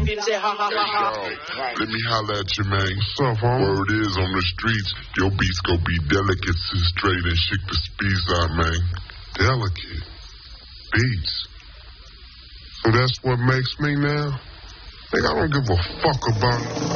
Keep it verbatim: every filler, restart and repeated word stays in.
beat say ha ha ha ha. Let me holler at you, man. What's up, homie? Word is on the streets, your beats gonna be delicate and straight and shake the speeds out, man. Delicate? Beats? So that's what makes me now? Think I don't give a fuck about